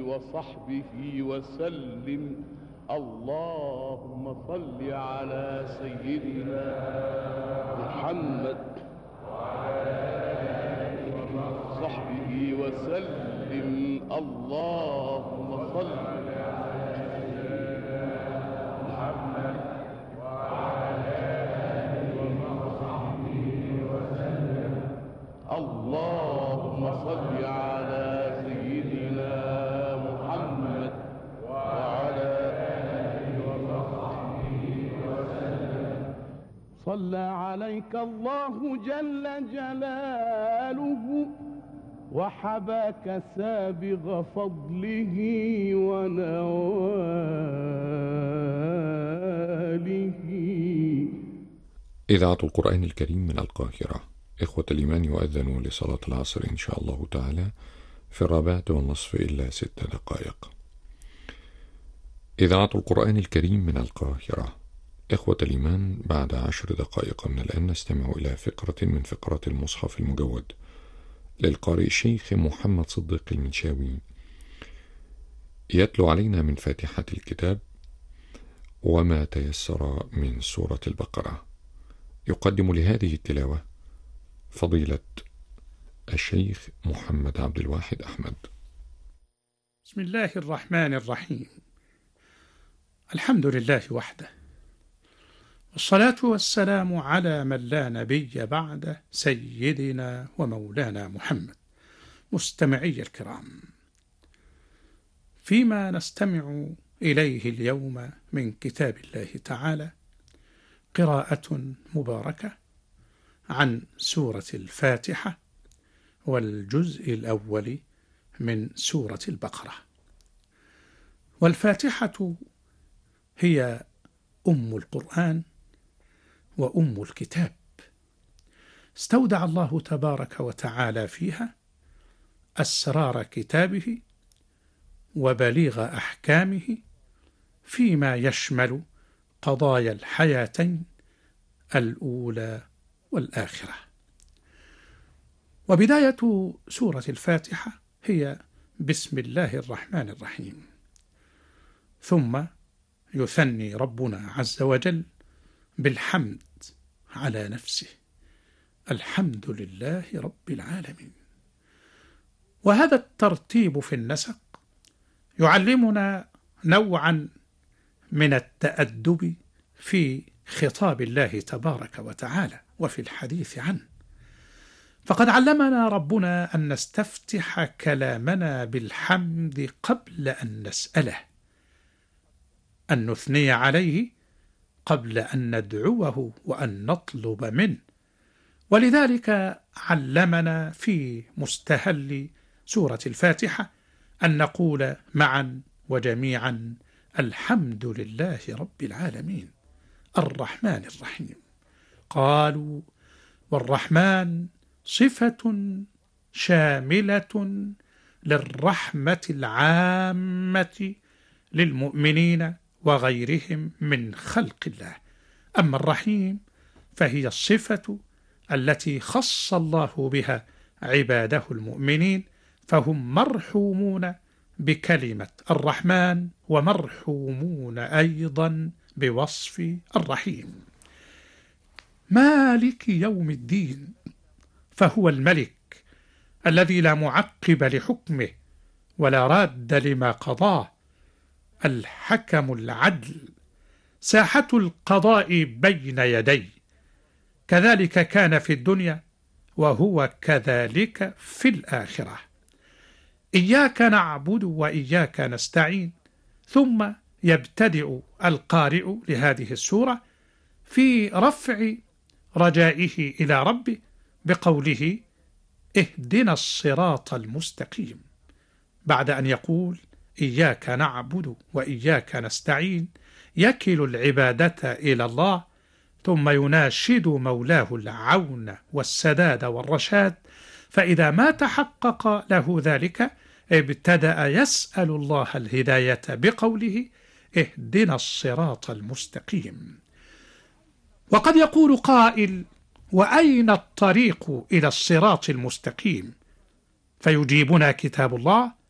وصحبه وسلم. اللهم صل على سيدنا محمد وصحبه وسلم. اللهم صل على سيدنا محمد وصحبه وسلم. اللهم صل على سيدنا محمد وعلى آله وصحبه وسلم. صلى عليك الله جل جلاله وحباك سابغ فضله ونواله. إذاعة القرآن الكريم من القاهرة. إخوة الإيمان يؤذن لصلاة العصر إن شاء الله تعالى في 4:15 إلا 6 دقائق. إذاعة القرآن الكريم من القاهرة. إخوة الإيمان، بعد 10 دقائق من الآن نستمع إلى فقرة من فقرات المصحف المجود للقارئ الشيخ محمد صديق المنشاوي، يتلو علينا من فاتحة الكتاب وما تيسر من سورة البقرة. يقدم لهذه التلاوة فضيلة الشيخ محمد عبد الواحد أحمد. بسم الله الرحمن الرحيم. الحمد لله وحده، والصلاة والسلام على من لا نبي بعده، سيدنا ومولانا محمد. مستمعي الكرام، فيما نستمع إليه اليوم من كتاب الله تعالى قراءة مباركة عن سورة الفاتحة والجزء الأول من سورة البقرة. والفاتحة هي أم القرآن وأم الكتاب، استودع الله تبارك وتعالى فيها أسرار كتابه وبليغ أحكامه فيما يشمل قضايا الحياتين الأولى والآخرة. وبداية سورة الفاتحة هي بسم الله الرحمن الرحيم، ثم يثني ربنا عز وجل بالحمد على نفسه، الحمد لله رب العالمين. وهذا الترتيب في النسق يعلمنا نوعا من التأدب في خطاب الله تبارك وتعالى وفي الحديث عنه. فقد علمنا ربنا أن نستفتح كلامنا بالحمد قبل أن نسأله، أن نثني عليه قبل أن ندعوه وأن نطلب منه. ولذلك علمنا في مستهل سورة الفاتحة أن نقول معا وجميعا الحمد لله رب العالمين الرحمن الرحيم. قالوا والرحمن صفة شاملة للرحمة العامة للمؤمنين وغيرهم من خلق الله. أما الرحيم فهي الصفة التي خص الله بها عباده المؤمنين، فهم مرحومون بكلمة الرحمن ومرحومون أيضا بوصف الرحيم. مالك يوم الدين، فهو الملك الذي لا معقب لحكمه ولا راد لما قضاه، الحكم العدل، ساحة القضاء بين يديه. كذلك كان في الدنيا وهو كذلك في الآخرة. إياك نعبد وإياك نستعين. ثم يبتدئ القارئ لهذه السورة في رفع رجائه إلى ربه بقوله اهدنا الصراط المستقيم، بعد أن يقول إياك نعبد وإياك نستعين يكل العبادة إلى الله، ثم يناشد مولاه العون والسداد والرشاد. فإذا ما تحقق له ذلك ابتدأ يسأل الله الهداية بقوله اهدنا الصراط المستقيم. وقد يقول قائل وأين الطريق إلى الصراط المستقيم؟ فيجيبنا كتاب الله